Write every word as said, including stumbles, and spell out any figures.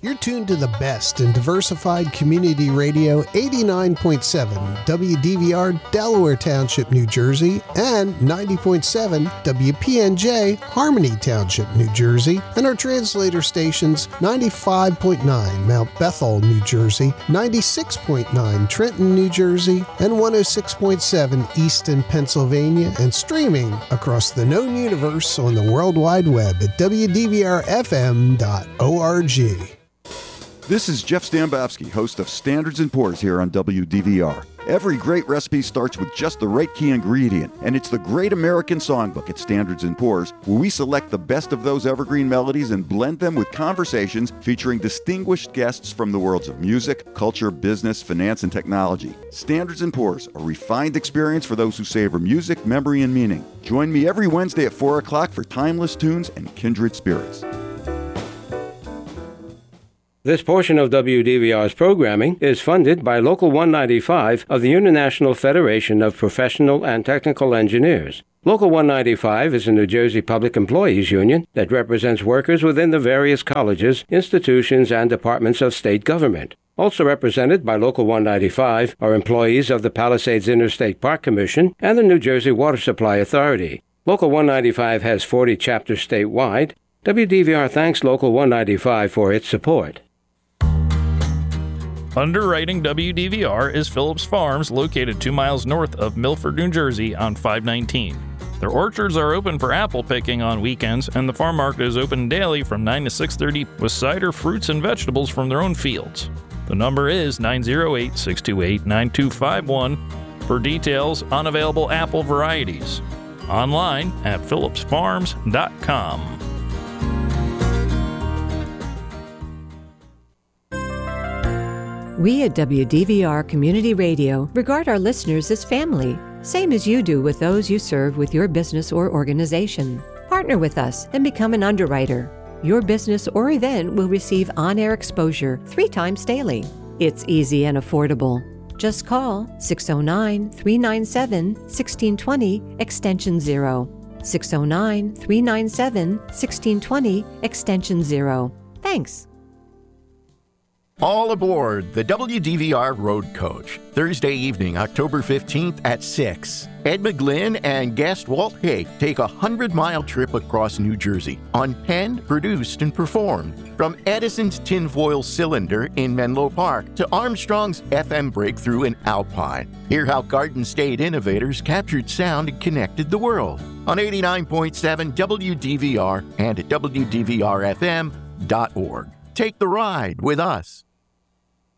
You're tuned to the best in diversified community radio, eighty-nine point seven W D V R, Delaware Township, New Jersey, and ninety point seven W P N J, Harmony Township, New Jersey, and our translator stations, ninety-five point nine Mount Bethel, New Jersey, ninety-six point nine Trenton, New Jersey, and one oh six point seven Easton, Pennsylvania, and streaming across the known universe on the World Wide Web at W D V R F M dot org. This is Jeff Stambowski, host of Standards and Pours here on W D V R. Every great recipe starts with just the right key ingredient, and it's the Great American Songbook at Standards and Pours, where we select the best of those evergreen melodies and blend them with conversations featuring distinguished guests from the worlds of music, culture, business, finance, and technology. Standards and Pours, a refined experience for those who savor music, memory, and meaning. Join me every Wednesday at four o'clock for timeless tunes and kindred spirits. This portion of W D V R's programming is funded by Local one ninety-five of the International Federation of Professional and Technical Engineers. Local one ninety-five is a New Jersey public employees union that represents workers within the various colleges, institutions, and departments of state government. Also represented by Local one ninety-five are employees of the Palisades Interstate Park Commission and the New Jersey Water Supply Authority. Local one ninety-five has forty chapters statewide. W D V R thanks Local one ninety-five for its support. Underwriting W D V R is Phillips Farms, located two miles north of Milford, New Jersey on five nineteen. Their orchards are open for apple picking on weekends, and the farm market is open daily from nine to six thirty with cider, fruits, and vegetables from their own fields. The number is nine oh eight, six two eight, nine two five one for details on available apple varieties. Online at phillips farms dot com. We at W D V R Community Radio regard our listeners as family, same as you do with those you serve with your business or organization. Partner with us and become an underwriter. Your business or event will receive on-air exposure three times daily. It's easy and affordable. Just call six oh nine, three nine seven, one six two zero, extension zero. six oh nine, three nine seven, one six two zero, extension zero. Thanks. All aboard the W D V R Road Coach, Thursday evening, October fifteenth at six. Ed McGlynn and guest Walt Haig take a hundred-mile trip across New Jersey, unpenned, produced, and performed. From Edison's tinfoil cylinder in Menlo Park to Armstrong's F M breakthrough in Alpine. Hear how Garden State innovators captured sound and connected the world on eighty-nine point seven W D V R and at W D V R F M dot org. Take the ride with us.